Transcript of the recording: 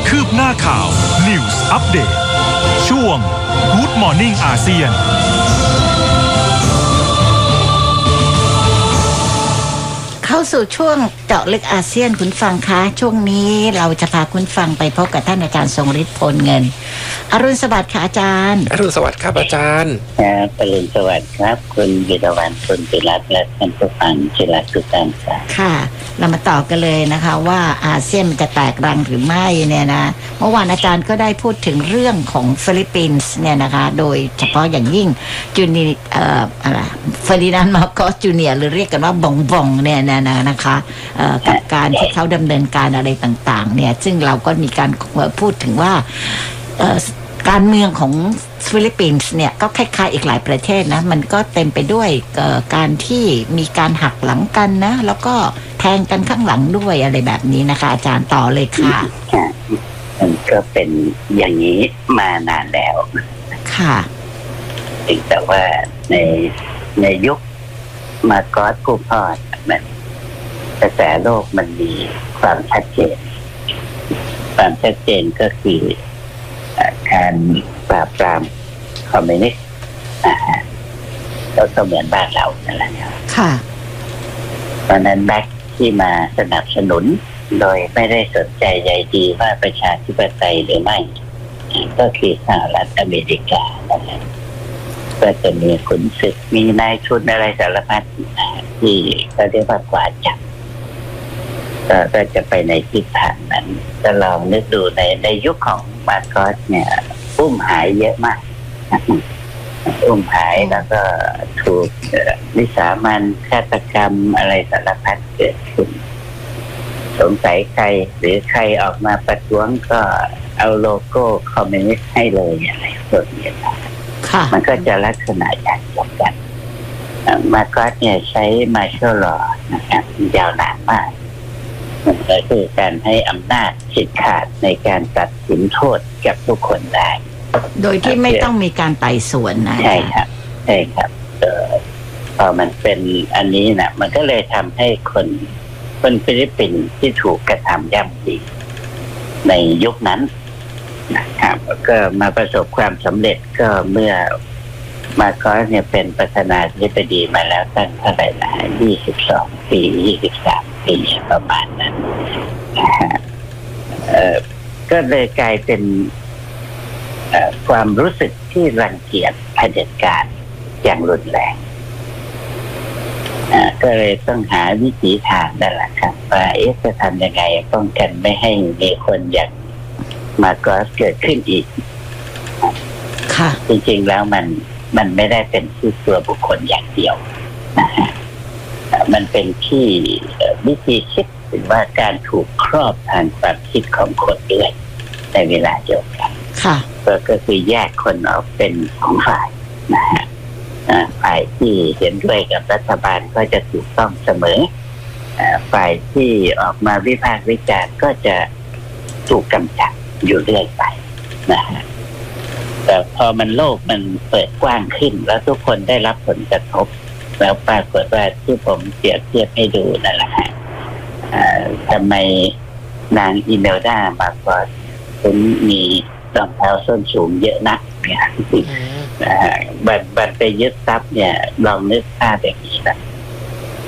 คืบหน้าข่าว News Update ช่วง Good Morning อาเซียนเข้าสู่ช่วงเจาะลึกอาเซียนคุณฟังคะช่วงนี้เราจะพาคุณฟังไปพบกับท่านอาจารย์ทรงฤทธิ์พลเงินอรุณสวัสดิ์ค่ะอาจารย์อรุณสวัสดิ์ครับอาจารย์ครับอรุณสวัสดิ์ครับคุณวิรวรรณคุณปิรัตน์และท่านผู้ฟังที่รักทุกท่านค่ะเรามาต่อกันเลยนะคะว่าอาเซียนมันจะแตกรังหรือไม่เนี่ยนะเมื่อวานอาจารย์ก็ได้พูดถึงเรื่องของฟิลิปปินส์เนี่ยนะคะโดยเฉพาะอย่างยิ่งจูเนียอะไรเฟอร์ดินานด์ มาโกสจูเนียร์หรือเรียกกันว่าบองบองเนี่ยนะคะกับการที่เขาดำเนินการอะไรต่างๆเนี่ยซึ่งเราก็มีการพูดถึงว่าการเมืองของฟิลิปปินส์เนี่ยก็คล้ายๆอีกหลายประเทศนะมันก็เต็มไปด้วยการที่มีการหักหลังกันนะแล้วก็แทงกันข้างหลังด้วยอะไรแบบนี้นะคะอาจารย์ต่อเลยค่ะมันก็เป็นอย่างนี้มานานแล้วค่ะแต่ว่าในยุคมาโกสผู้พ่อมันกระแสโลกมันมีความชัดเจนก็คือการปราบปรามคอมมิวนิสต์ก็เหมือนบ้านเรานั่นแหละค่ะตอนนั้นแบ็คที่มาสนับสนุนโดยไม่ได้สนใจใยดีว่าประชาธิปไตยหรือไม่ก็คือสหรัฐอเมริกานั่นแหละก็จะมีขุนศึกมีนายทุนอะไรสารพัดที่เขาเรียกว่ากวาดจับก็จะไปในทิศทางนั้นถ้าลองนึกดูในยุคของมาโกสเนี่ยอุ้มหายเยอะมากอุ้มหายแล้วก็ถูกวิสามัญฆาตกรรมอะไรสารพัดเกิดขึ้นสงสัยใครหรือใครออกมาประท้วงก็เอาโลโก้คอมมิวนิสต์ให้เลยอะไรพวกนี้มันก็จะลักษณะอย่างเดียวกันมาโกสเนี่ยใช้มาร์ชัลลอว์นะครับยาวนานมากก็คือการให้อำนาจฉีดขาดในการตัดสินโทษกับทุกคนได้โดยที่ไม่ต้องมีการไต่สวนนะใช่ครับพอมันเป็นอันนี้นะมันก็เลยทำให้คนฟิลิปปินส์ที่ถูกกระทำย่ำยีในยุคนั้นนะครับก็มาประสบความสำเร็จก็เมื่อมาโกสเนี่ยเป็นประธานาธิบดีมาแล้วตั้งเท่าไหร่นะ22 ปี23 ปีประมาณนั้นก็เลยกลายเป็นความรู้สึกที่รังเกียจเผด็จการอย่างรุนแรงก็เลยต้องหาวิธีทางนั่นแหละครับว่าจะทำยังไงป้องกันไม่ให้มีคนอย่างมาโกสเกิดขึ้นอีกค่ะจริงๆแล้วมันไม่ได้เป็นที่ตัวบุคคลอย่างเดียวนะฮะมันเป็นที่วิธีคิดหรือว่าการถูกครอบทางความคิดของคนด้วยในเวลาเดียวกันค่ะก็คือแยกคนออกเป็น2 ฝ่ายนะฮะฝ่ายที่เห็นด้วยกับรัฐบาลก็จะถูกต้องเสมอฝ่ายที่ออกมาวิพากษ์วิจารณ์ก็จะถูกกำจัดอยู่เรื่อยไปนะฮะแต่พอโลกมันเปิดกว้างขึ้นแล้วทุกคนได้รับผลกระทบแล้วปรากฏว่าที่ผมเปรียบเทียบให้ดูนั่นแหละฮะทำไมนางอิเมลดามาโกสถึงมีรองเท้าส้นสูงเยอะนักเนี่ยบันไปยึดทรัพย์เนี่ยลองนึกภาพแบบนี้นะ